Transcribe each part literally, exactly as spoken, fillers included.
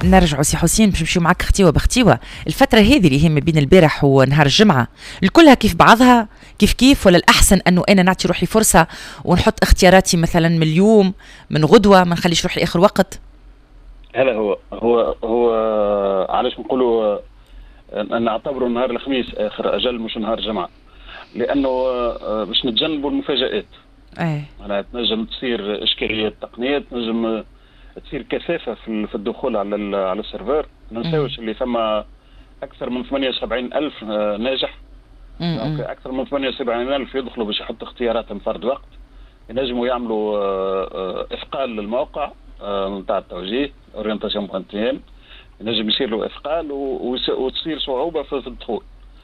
نرجعوا سي حسين باش نمشيو معاك ختيوه بختيوه. الفتره هذه اللي هي ما بين البارح ونهار الجمعه الكلها كيف بعضها كيف كيف، ولا الاحسن انه انا نعطي روحي فرصه ونحط اختياراتي مثلا من اليوم من غدوه، ما نخليش روحي اخر وقت؟ هلا هو هو هو علاش نقولوا نعتبروا نهار الخميس اخر اجل مش نهار الجمعه؟ لانه باش نتجنبوا المفاجات. ايه معناها تنجم تصير اشكاليات تقنيه، تنجم تصير كثافه في في الدخول على على السيرفر. ما ننساوش اللي ثم اكثر من ثمانية وسبعين ألف ناجح، دونك اكثر من ثمانية وسبعين ألف يدخلوا باش يحطوا اختياراتهم فرد وقت، ينجموا يعملوا اثقال للموقع نتاع التوجيه اورينتاسيون بوانتيام، ينجم يصير له اثقال وتصير صعوبه في الدخول.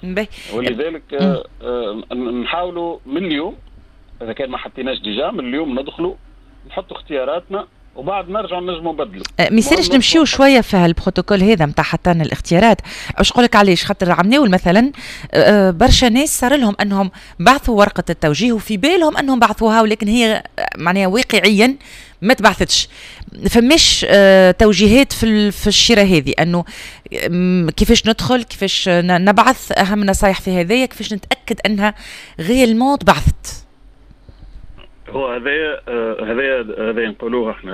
ولذلك نحاولوا من اليوم اذا كان ما حطيناش ديجا من اليوم ندخلوا نحطوا اختياراتنا وبعد نرجع نجموا نبدلوا. ما يصيرش نمشيو شويه في هالبروتوكول هذا نتاع حطينا الاختيارات؟ واش نقول لك علاش؟ خاطر عمناول مثلا برشا ناس صار لهم انهم بعثوا ورقه التوجيه وفي بالهم انهم بعثوها، ولكن هي معناها واقعيا ما تبعثتش. فماش توجيهات في في الشراء هذه انه كيفاش ندخل، كيفاش نبعث، اهم نصايح في هذايا كيفاش نتاكد انها غيالمون بعثت. هو هذايا هذايا هذايا نقولوه احنا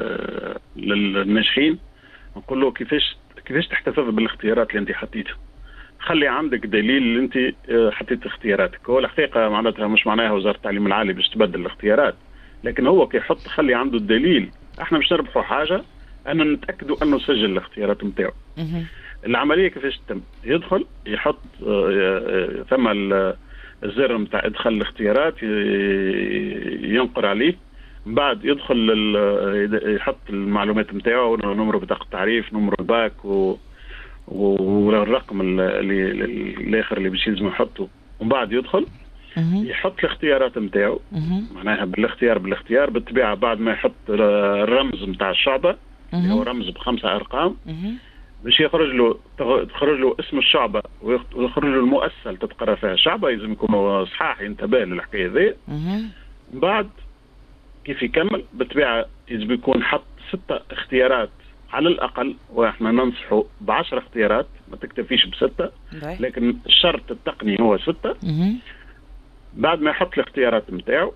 للناجحين، نقولوا كيفاش كيفاش تحتفظ بالاختيارات اللي انت حطيتها. خلي عندك دليل اللي انت حطيت اختياراتك. هو الحقيقه معناتها مش معناها وزاره التعليم العالي باش تبدل الاختيارات، لكن هو كي يحط خلي عنده الدليل. احنا مش نربحوا حاجه ان نتاكدوا انه سجل الاختيارات نتاعو. العمليه كيفاش تتم؟ يدخل يحط ثم الزر نتاع ادخل الاختيارات ينقر عليه، من بعد يدخل يحط المعلومات نتاعو، نمرو بطاقه التعريف، نمرو الباك والرقم اللي الاخر اللي باش يلزم يحطه، ومن بعد يدخل يحط الاختيارات نتاعو. معناها بالاختيار بالاختيار بالطبيعه بعد ما يحط الرمز نتاع الشعبه اللي هو رمز بخمسه ارقام باش يخرج له تخرج له اسم الشعبه ويخرج له المؤسسه اللي تتقرا فيها الشعبه، لازم يكون صحاح ينتبه للحكايه ذي. من بعد كيف يكمل بالطبيعه يجب يكون حط ستة اختيارات على الاقل، واحنا ننصحوا بعشر اختيارات، ما تكتفيش بسته، لكن الشرط التقني هو سته. بعد ما يحط الاختيارات نتاعو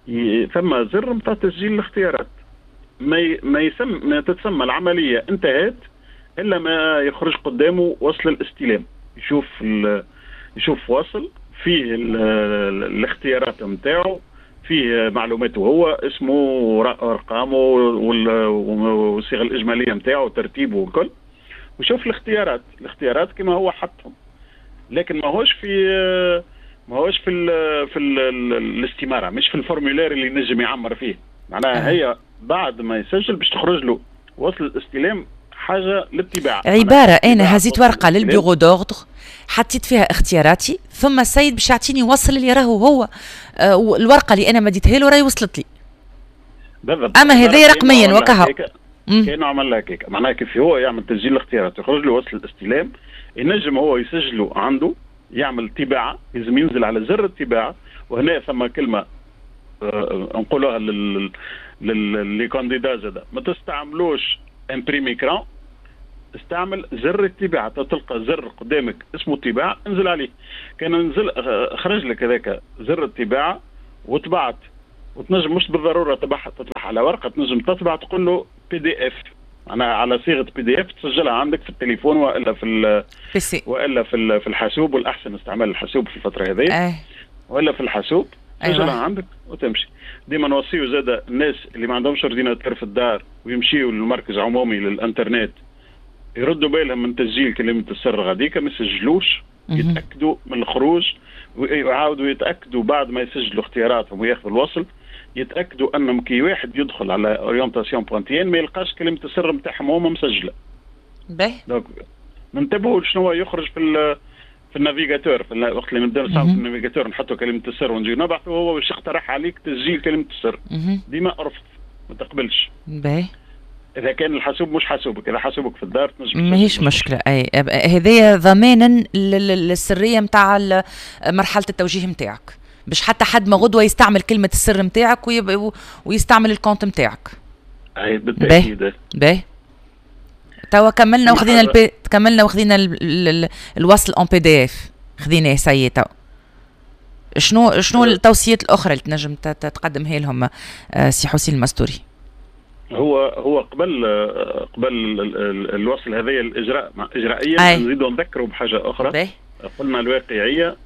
ثم زر نتاع تسجيل الاختيارات. ما ي... ما يسمى ما تتسمى العمليه انتهت الا ما يخرج قدامه وصل الاستلام، يشوف ال... يشوف وصل فيه ال... الاختيارات نتاعو، فيه معلوماته هو، اسمه، ارقامه والصيغه الاجماليه نتاعو وترتيبه والكل، ويشوف الاختيارات الاختيارات كما هو حطهم. لكن ما هوش في ما هوش في ال في ال الاستماره، مش في الفورمولير اللي نجم يعمر فيه. معناها هي بعد ما يسجل باش تخرج له وصل الاستلام، حاجه للاتباع. عباره انا هزيت ورقه للبيرو دوردر حطيت فيها اختياراتي، ثم السيد باش يعطيني وصل اللي راهو هو آه الورقه اللي انا مديتها له راهي وصلت لي. بالضبط. اما هذه رقميا وكها كانه عمل لها هيك. معناها كيف هو يعمل تسجيل الاختيارات يخرج له وصل الاستلام، ينجم هو يسجله عنده، يعمل تباعه، لازم ينزل على زر التباعه. وهنا ثم كلمه أه نقولوها لل للي كانديدا زاده، ما تستعملوش امبريم ايكران، استعمل زر التباعه. تلقى زر قدامك اسمه التباعه انزل عليه. كان ننزل خرج لك هذاك زر التباعه وطبعت، وتنجم مش بالضروره تطبع تطبع على ورقه، تنجم تطبع تقول له بي دي اف، معناها على صيغه بي دي اف تسجلها عندك في التليفون والا في والا في في الحاسوب، والاحسن استعمال الحاسوب في الفتره هذه أه. والا في الحاسوب تسجلها أيوة. عندك وتمشي. ديما نوصيو زاده الناس اللي ما عندهمش اورديناتور في الدار ويمشيوا للمركز عمومي للانترنت يردوا بالهم من تسجيل كلمه السر غاديكا، ما يسجلوش، يتاكدوا من الخروج ويعاودوا يتاكدوا بعد ما يسجلوا اختياراتهم وياخذوا الوصل، يتاكدوا انهم كي واحد يدخل على اورينتاسيون بوانتيان ما يلقاش كلمه السر نتاعهم هما مسجله. باهي. دونك ننتبهوا شنو يخرج في في النافيغاتور، في الوقت اللي نبداو نستعملوا في النافيغاتور نحطوا كلمه السر ونجيو نبعثوا، هو باش يقترح عليك تسجيل كلمه السر. ديما ارفض، ما تقبلش. باهي. اذا كان الحاسوب مش حاسوبك، اذا حاسوبك في الدار تنجم ماهيش مشكله. اي هذايا ضمانا للسريه نتاع مرحله التوجيه نتاعك، باش حتى حد ما غدوه يستعمل كلمه السر نتاعك ويستعمل الكونت نتاعك. اي بالتاكيد. باهي. توا كملنا وخذينا البي... كملنا وخذينا ال... ال... ال... الوصل اون بي دي اف، خذيناه سي توا. شنو شنو التوصيات الاخرى اللي تنجم تقدمها لهم سي حسين المستوري؟ هو هو قبل قبل الوصل هذايا الاجراء اجرائيا نزيدوا نذكروا بحاجه اخرى. بي. قلنا الواقعيه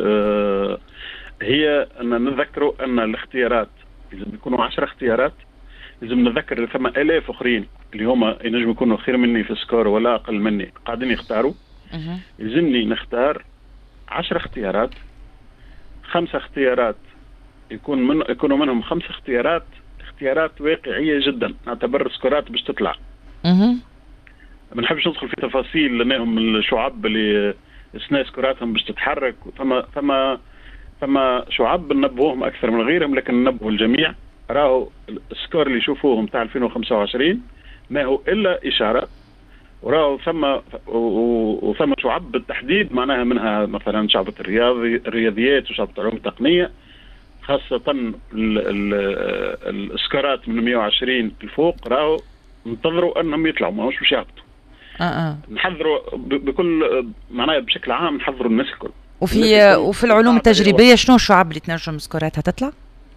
هي ان نذكروا ان الاختيارات لازم يكونوا عشرة اختيارات، لازم نذكر ثم الاف اخرين اللي هما ينجموا يكونوا خير مني في السكور ولا اقل مني قاعدين يختاروا. يلزمني نختار عشرة اختيارات، خمسة اختيارات يكون من يكونوا منهم خمس اختيارات اختيارات واقعيه جدا، نعتبر سكورات باش تطلع. اها ما نحبش ندخل في تفاصيل لانهم الشعب اللي سنا سكوراتهم باش تتحرك، ثم ثم ثم شعب ننبهوهم اكثر من غيرهم، لكن ننبهوا الجميع. راهو السكور اللي يشوفوه نتاع ألفين وخمسة وعشرين ما هو الا اشاره، وراهو ثم وثم شعب بالتحديد معناها منها مثلا شعبة الرياضي الرياضيات وشعبة العلوم التقنيه، خاصه السكورات من مئة وعشرين الفوق راهو ننتظروا انهم يطلعوا، ماهوش باش يهبطوا. اه اه نحضروا بكل معناها بشكل عام نحضروا الناس الكل. وفي وفي العلوم التجريبيه شنو الشعب اللي تنجم سكوراتها تطلع؟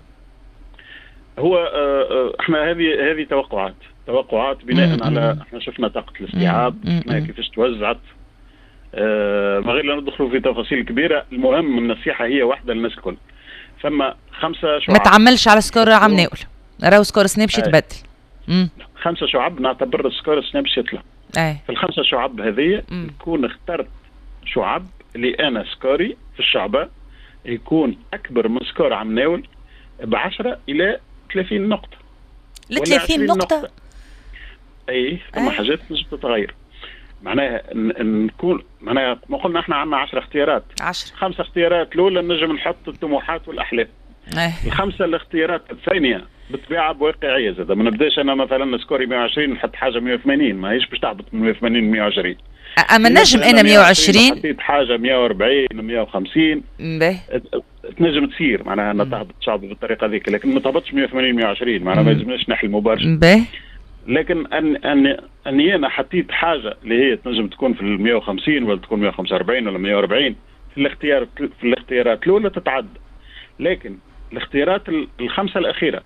هو احنا هذه هذه توقعات توقعات بناء على احنا شفنا طاقه الاستيعاب، شفنا كيفاش توزعت. اه ما غير لا ندخلوا في تفاصيل كبيره، المهم النصيحه هي واحده للناس الكل. ثم خمسه شعب ما تعملش على سكور عم ناول، راهو سكور سناب باش يتبدل. خمسه شعب نعتبر السكور سناب باش يطلع. أي. في الخمسه شعب هذه نكون اخترت شعب اللي انا سكوري في الشعبه يكون اكبر من سكور عم ناول ب عشرة الى ثلاثين نقطه. ل ثلاثين نقطه؟ نقطة. اي ثم أي. حاجات مش تتغير، معناها نكون معناها ما قلنا احنا عندنا عشرة اختيارات، عشرة خمسة اختيارات الاولى نجم نحط الطموحات والاحلام. أي. الخمسه الاختيارات الثانيه بالطبيعه بواقعيه زاد، ما نبداش انا مثلا سكوري مئة وعشرين نحط حاجه مئة وثمانين، ما هيش باش تهبط من مئة وثمانين ل مئة وعشرين. اما نجم انا مئة وعشرين حطيت حاجه مئة وأربعين مئة وخمسين باهي تنجم تصير معناها انها تهبط شعب بالطريقه هذيك، لكن ما تهبطش مئة وثمانين مئة وعشرين معناها ما يلزمناش نحلموا برشا. باهي لكن ان ان اني انا حطيت حاجه اللي هي تنجم تكون في ال مئة وخمسين ولا تكون مئة وخمسة وأربعين ولا مئة وأربعين في الاختيار في الاختيارات الاولى تتعدى، لكن الاختيارات الخمسه الاخيره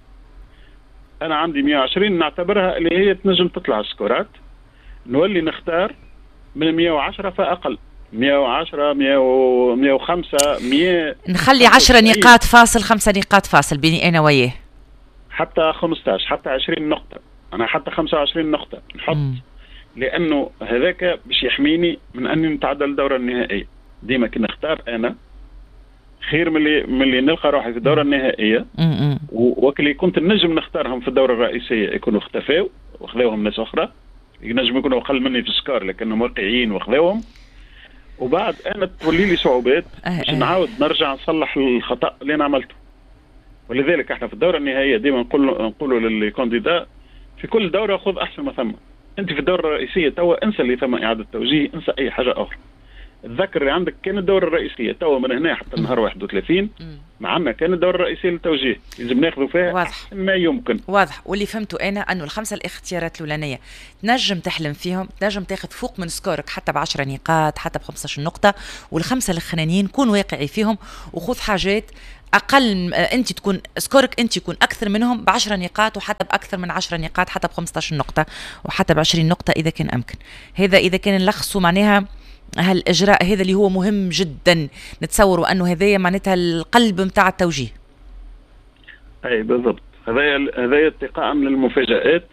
انا عندي مئة وعشرين نعتبرها اللي هي تنجم تطلع السكورات، نولي نختار من مئة وعشرة فاقل، مئة وعشرة مئة وخمسة مئة نخلي عشرة نقاط فاصل، خمسة نقاط فاصل بيني انا وياه، حتى خمسطاش حتى عشرين نقطه، انا حتى خمسة وعشرين نقطه نحط. م. لانه هذاك باش يحميني من اني نتعدى الدوره النهائيه. ديما كي نختار انا خير من اللي من اللي نلقى روحي في الدوره النهائيه، وكلي كنت نجم نختارهم في الدوره الرئيسيه يكونوا اختفوا وخذوهم ناس اخرى ينجم يكونوا اقل مني في السكار لكنهم واقعيين وخذوهم، وبعد انا تولي لي صعوبات باش نعاود نرجع نصلح الخطا اللي انا عملته. ولذلك احنا في الدوره النهائيه ديما نقول نقولوا للكانديدا في كل دوره خذ احسن ما ثم. انت في الدوره الرئيسيه توا انسى اللي ثم اعاده توجيه، انسى اي حاجه اخرى. تذكر اللي عندك كان الدوره الرئيسيه توا من هنا حتى النهار واحد وثلاثين معنا كان الدوره الرئيسيه للتوجيه لازم ناخذوا فيها واضح ما يمكن. واضح. واللي فهمته انا انه الخمسه الاختيارات الاولانيه تنجم تحلم فيهم، تنجم تاخذ فوق من سكورك حتى ب عشرة نقاط حتى ب خمسة عشر نقطه، والخمسه الاخرانيين كون واقعي فيهم وخذ حاجات اقل، انت تكون سكورك انت يكون اكثر منهم ب عشرة نقاط وحتى باكثر من عشرة نقاط حتى ب خمسة عشر نقطه وحتى ب عشرين نقطه اذا كان امكن. هذا اذا كان نلخصوا معناها هالاجراء هذا اللي هو مهم جدا، نتصور انه هذايا معناتها القلب نتاع التوجيه. اي بالضبط، هذايا هذايا اتقاء من المفاجآت.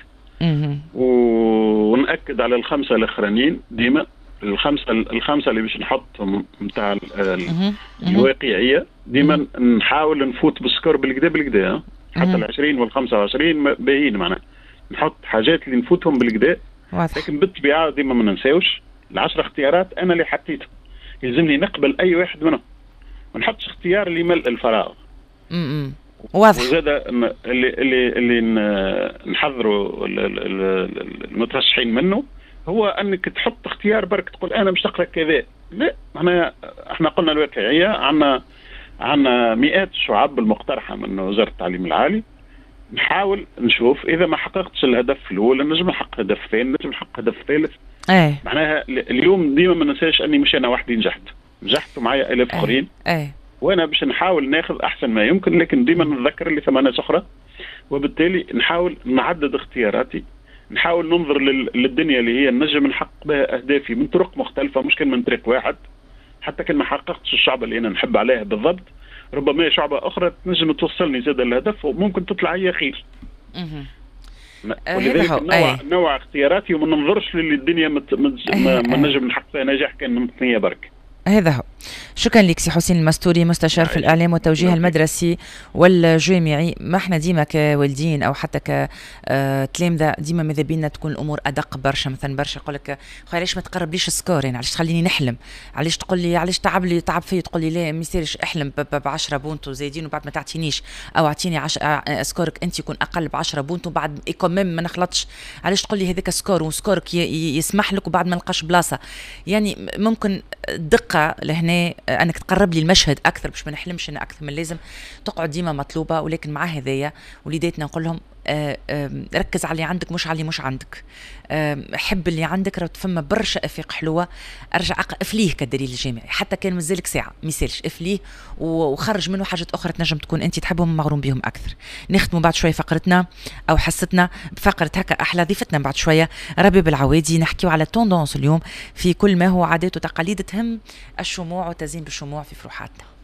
ونأكد على الخمسه الاخرانيين ديما، الخمسه الخمسه اللي باش نحطهم نتاع الواقعيه ديما نحاول نفوت بالسكور بالكدا بالكدا، حتى ال عشرين وال خمسة وعشرين باهيين معناها نحط حاجات اللي نفوتهم بالكدا، لكن بالطبيعه ديما ما ننساوش العشر اختيارات انا اللي حطيتهم، يلزمني نقبل اي واحد منهم، ما نحطش اختيار اللي يملء الفراغ. امم واضح. وزاد اللي اللي اللي نحضروا المترشحين منه هو انك تحط اختيار برك تقول انا مش نقرا كذا، لا احنا احنا قلنا الواقعيه، عندنا عندنا مئات الشعب المقترحه من وزاره التعليم العالي، نحاول نشوف اذا ما حققتش الهدف الاول نجم نحقق هدف ثاني، نجم نحقق هدف ثالث. ايه معناها اليوم ديما ما ننساش اني مش انا وحدي نجحت، نجحت ومعايا الاف اخرين. ايه وانا باش نحاول ناخذ احسن ما يمكن، لكن ديما نتذكر اللي ثم ناس اخرى، وبالتالي نحاول نعدد اختياراتي، نحاول ننظر للدنيا اللي هي نجم نحقق بها اهدافي من طرق مختلفه، مش كان من طريق واحد. حتى كان ما حققتش الشعب اللي انا نحب عليها بالضبط، ربما شعبة أخرى تنجم توصلني زاد الهدف وممكن تطلع هي خير. ولذلك نوع, نوع اختياراتي وما ننظرش للي الدنيا مت ما, ما نجم نحقق فيها نجاح كان متنية برك. هذا هو. شكرا لك سي حسين المستوري، مستشار في الإعلام والتوجيه المدرسي والجامعي. ما احنا ديما كوالدين أو حتى كتلامذة ديما ماذا بينا تكون الأمور أدق برشا. مثلا برشا يقول لك خويا علاش ما تقرب ليش سكور، يعني علاش تخليني نحلم، علاش تقول لي علاش تعب لي تعب فيا، تقول لي لا ما يصيرش احلم ب عشرة بونت وزايدين وبعد ما تعطينيش، أو أعطيني عش... سكورك أنت يكون أقل ب عشرة بونت وبعد إيكوميم ما نخلطش، علاش تقول لي هذاك سكور وسكورك ي... يسمح لك وبعد ما نلقاش بلاصة. يعني ممكن دقة لهنا انك تقرب لي المشهد اكثر باش ما نحلمش انا اكثر من اللازم، تقعد ديما مطلوبه. ولكن مع هذايا وليداتنا نقول لهم آآ آآ ركز على اللي عندك مش على اللي مش عندك، حب اللي عندك. راه فما برشا افاق حلوه، ارجع افليه كدليل الجامعي حتى كان مازالك ساعه ميسالش، افليه وخرج منه حاجات اخرى تنجم تكون انت تحبهم مغروم بهم اكثر. نختموا بعد شويه فقرتنا او حصتنا بفقره هكا احلى ضيفتنا بعد شويه ربيب العوادي، نحكيو على التوندونس اليوم في كل ما هو عادات وتقاليد تهم الشموع وتزيين بالشموع في فروحاتنا.